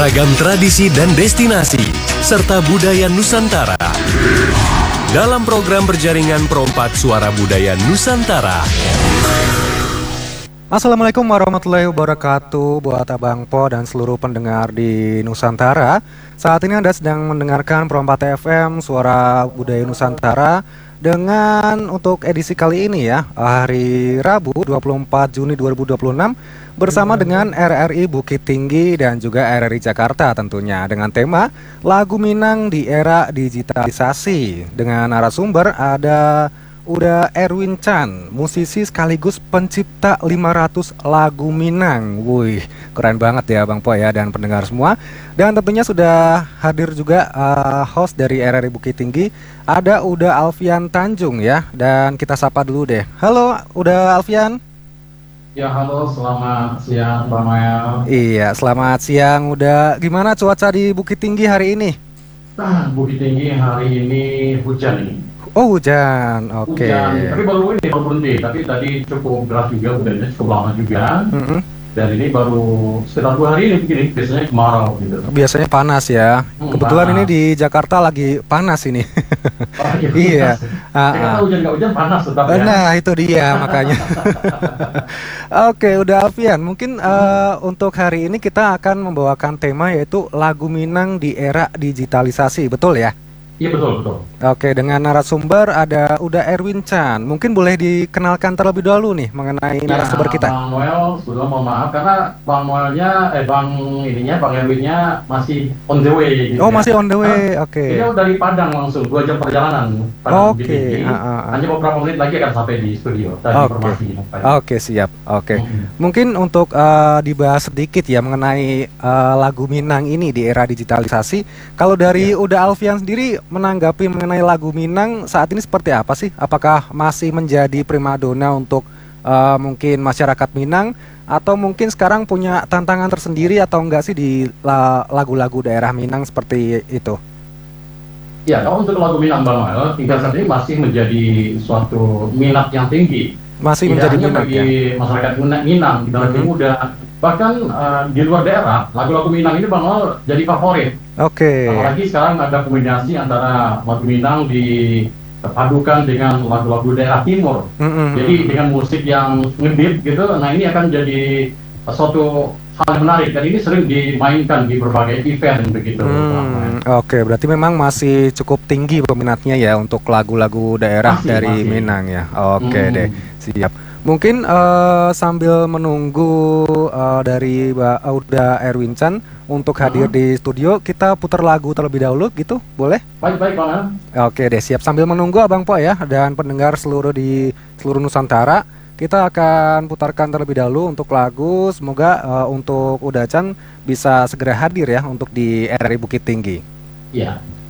Ragam tradisi dan destinasi, serta budaya Nusantara. Dalam program berjaringan Perompak Suara Budaya Nusantara. Assalamualaikum warahmatullahi wabarakatuh buat Abang Po dan seluruh pendengar di Nusantara. Saat ini Anda sedang mendengarkan Perompak FM Suara Budaya Nusantara dengan untuk edisi kali ini ya, hari Rabu 24 Juni 2026 bersama dengan RRI Bukit Tinggi dan juga RRI Jakarta tentunya dengan tema Lagu Minang di Era Digitalisasi. Dengan narasumber ada Uda Erwin Chan, musisi sekaligus pencipta 500 lagu Minang. Wih, keren banget ya Bang Po ya dan pendengar semua. Dan tentunya sudah hadir juga host dari RRI Bukit Tinggi, ada Uda Alfian Tanjung ya. Dan kita sapa dulu deh. Halo Uda Alfian. Ya halo, selamat siang Bang Mel. Iya, selamat siang Uda. Gimana cuaca di Bukit Tinggi hari ini? Bukit Tinggi hari ini hujan nih. Oh hujan, oke. Hujan, tapi baru berhenti. Tapi tadi cukup deras juga, hujannya cukup lama juga. Dan ini baru sekitar 2 hari ini begini, biasanya kemarau gitu. Biasanya panas ya. Kebetulan panas. ini di Jakarta lagi panas ini. Iya. Kalau hujan nggak hujan panas tetap ya. Nah itu dia makanya. Oke, udah Alfian. Mungkin untuk hari ini kita akan membawakan tema yaitu lagu Minang di era digitalisasi, betul ya? Iya betul. Oke, dengan narasumber ada Uda Erwin Chan. Mungkin boleh dikenalkan terlebih dahulu nih mengenai narasumber kita. Bang Noel, sebelum mohon maaf karena Bang Noelnya, Bang Erwinnya masih on the way. Gitu Oh masih on the way, oke. Dia dari Padang langsung 2 jam perjalanan. Oke. Hanya beberapa menit lagi akan sampai di studio. Oke, siap. Oke. Mungkin untuk dibahas sedikit ya mengenai lagu Minang ini di era digitalisasi. Kalau dari Uda Alfian sendiri menanggapi mengenai lagu Minang saat ini seperti apa sih? Apakah masih menjadi primadona untuk mungkin masyarakat Minang atau mungkin sekarang punya tantangan tersendiri atau enggak sih di lagu-lagu daerah Minang seperti itu? Ya, kalau untuk lagu Minang Bang Noel, hingga saat ini masih menjadi suatu minat yang tinggi. Masih tidak menjadi hanya minat bagi ya? masyarakat Minang, generasi muda. Bahkan di luar daerah, lagu-lagu Minang ini Bang Noel jadi favorit. Oke. Apalagi sekarang ada kombinasi antara lagu Minang dipadukan dengan lagu-lagu daerah timur. Jadi dengan musik yang ngebeat gitu, nah ini akan jadi suatu hal yang menarik dan ini sering dimainkan di berbagai event begitu. Oke, berarti memang masih cukup tinggi peminatnya ya untuk lagu-lagu daerah dari masih. Minang ya. Oke deh, siap. Mungkin sambil menunggu dari Mbak Uda Erwin Chan untuk hadir di studio, kita putar lagu terlebih dahulu gitu, boleh? Baik Bang. Oke deh, siap. Sambil menunggu Abang Po ya dan pendengar seluruh Nusantara, kita akan putarkan terlebih dahulu untuk lagu. Semoga untuk Uda Chan bisa segera hadir ya untuk di RRI Bukit Tinggi. Iya.